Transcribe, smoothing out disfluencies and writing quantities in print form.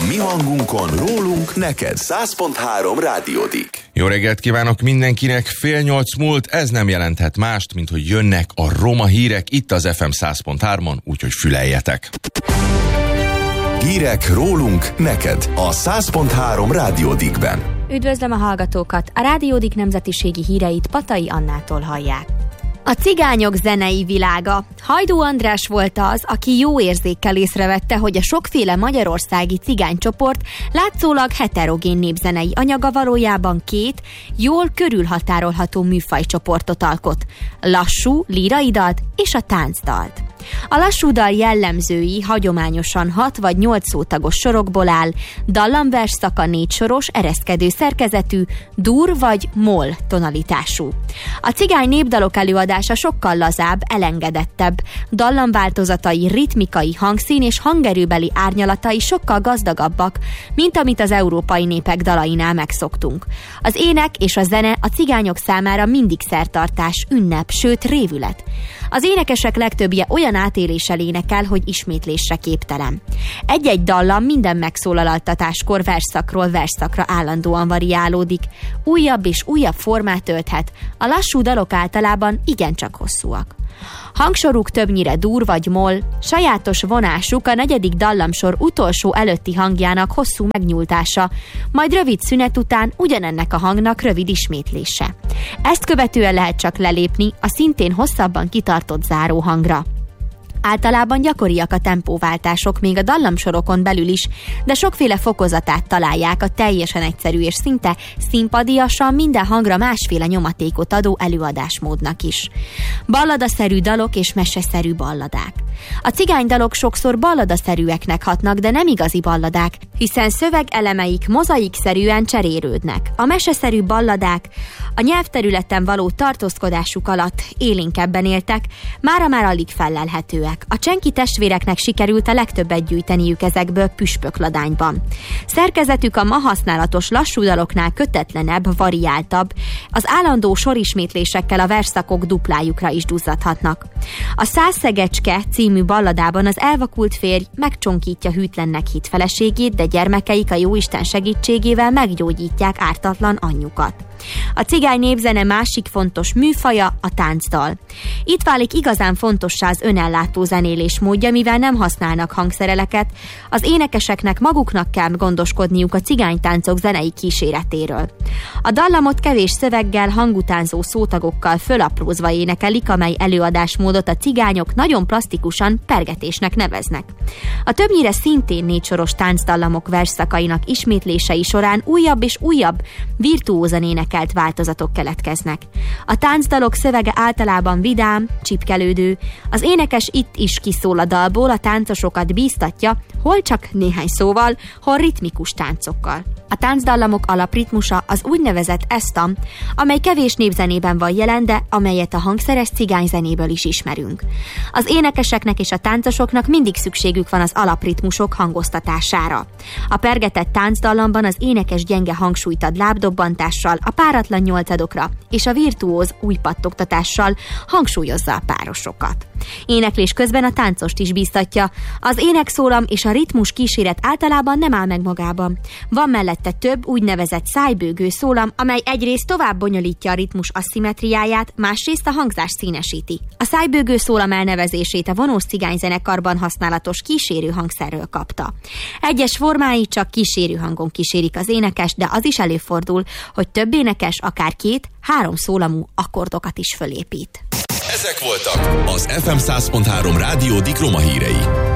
mi hangunkon, rólunk, neked 100.3 Rádiódik. Jó reggelt kívánok mindenkinek, 7:30 múlt, ez nem jelenthet mást, mint hogy jönnek a roma hírek itt az FM 100.3-on, úgyhogy füleljetek. Hírek rólunk, neked a 100.3 Rádiódikben. Üdvözlöm a hallgatókat, a Rádiódik nemzetiségi híreit Patai Annától hallják. A cigányok zenei világa. Hajdú András volt az, aki jó érzékkel észrevette, hogy a sokféle magyarországi cigánycsoport látszólag heterogén népzenei anyaga valójában két, jól körülhatárolható műfajcsoportot alkot. Lassú, líraidalt és a táncdalt. A lassú dal jellemzői hagyományosan 6 vagy 8 szótagos sorokból áll, dallamversszaka 4 soros, ereszkedő szerkezetű, dur vagy moll tonalitású. A cigány népdalok előadása sokkal lazább, elengedettebb, dallamváltozatai, ritmikai hangszín és hangerőbeli árnyalatai sokkal gazdagabbak, mint amit az európai népek dalainál megszoktunk. Az ének és a zene a cigányok számára mindig szertartás, ünnep, sőt révület. Az énekesek legtöbbje olyan átéléssel énekel, hogy ismétlésre képtelen. Egy-egy dallam minden megszólaltatáskor versszakról versszakra állandóan variálódik, újabb és újabb formát ölthet, a lassú dalok általában igencsak hosszúak. Hangsoruk többnyire dur vagy moll, sajátos vonásuk a 4. dallamsor utolsó előtti hangjának hosszú megnyújtása, majd rövid szünet után ugyanennek a hangnak rövid ismétlése. Ezt követően lehet csak lelépni a szintén hosszabban kitartott záróhangra. Általában gyakoriak a tempóváltások még a dallamsorokon belül is, de sokféle fokozatát találják a teljesen egyszerű és szinte színpadiasan minden hangra másféle nyomatékot adó előadásmódnak is. Balladaszerű dalok és meseszerű balladák. A cigánydalok sokszor balladaszerűeknek hatnak, de nem igazi balladák, hiszen szövegelemeik mozaikszerűen cserélődnek. A meseszerű balladák a nyelvterületen való tartózkodásuk alatt élénkebben éltek, mára már alig fellelhetőek. A csenki testvéreknek sikerült a legtöbbet gyűjteniük ezekből püspökladányban. Szerkezetük a ma használatos lassú daloknál kötetlenebb, variáltabb, az állandó sorismétlésekkel a versszakok duplájukra is duzzadhatnak. A 100 szegecske című balladában az elvakult férj megcsonkítja hűtlennek hitt feleségét, de gyermekeik a jóisten segítségével meggyógyítják ártatlan anyjukat. A cigány népzene másik fontos műfaja a táncdal. Itt válik igazán fontossá az önellátó zenélés módja, mivel nem használnak hangszereleket, az énekeseknek maguknak kell gondoskodniuk a cigánytáncok zenei kíséretéről. A dallamot kevés szöveggel, hangutánzó szótagokkal fölaprózva énekelik, amely előadásmódot a cigányok nagyon plastikusan pergetésnek neveznek. A többnyire szintén 4 soros táncdallamok versszakainak ismétlései során újabb és újabb virtuózan énekelt változatok keletkeznek. A táncdalok szövege általában vidám, csipkelődő, az énekes itt is kiszól a dalból, a táncosokat bíztatja, hol csak néhány szóval, hol ritmikus táncokkal. A táncdallamok alapritmusa az úgynevezett esztam, amely kevés népzenében van jelen, de amelyet a hangszeres cigányzenéből is ismerünk. Az énekeseknek és a táncosoknak mindig szükségük van az alapritmusok hangoztatására. A pergetett táncdallamban az énekes gyenge hangsúlyt ad lábdobbantással, a páratlan nyolcadokra és a virtuóz új pattogtatással hangsúlyozza a párosokat. Éneklés közben a táncost is bíztatja. Az énekszólam és a ritmus kíséret általában nem áll meg magában. Van mellette több úgynevezett szájbőgő szólam, amely egyrészt tovább bonyolítja a ritmus asszimetriáját, másrészt a hangzást színesíti. A szájbőgő szólam elnevezését a vonós cigányzenekarban használatos kísérő hangszerről kapta. Egyes formái csak kísérő hangon kísérik az énekes, de az is előfordul, hogy több énekes akár 2-3 szólamú akkordokat is fölépít. Ezek voltak az FM 100.3 Rádiódik roma hírei.